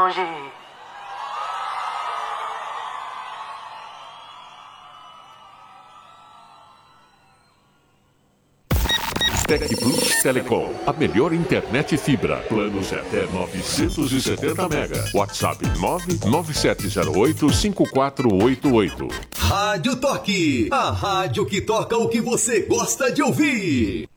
longe. Tec Plus Telecom, a melhor internet fibra. Planos até 970 mega. WhatsApp 997085488. Rádio Toque, a rádio que toca o que você gosta de ouvir.